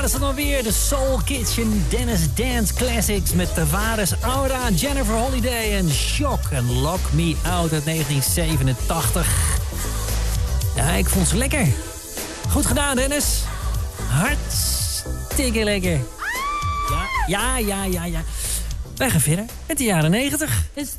Dat is dan alweer de Soul Kitchen Dennis Dance Classics met Tavares, Aura, Jennifer Holliday en Shock en Lock Me Out uit 1987. Ja, ik vond ze lekker. Goed gedaan, Dennis. Hartstikke lekker. Ja. Wij gaan verder met de jaren 90.